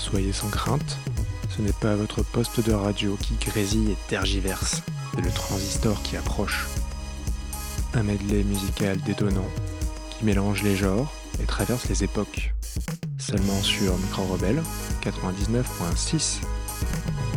Soyez sans crainte, ce n'est pas votre poste de radio qui grésille et tergiverse, c'est le transistor qui approche. Un medley musical détonnant qui mélange les genres et traverse les époques. Seulement sur Micro Rebelle 99.6.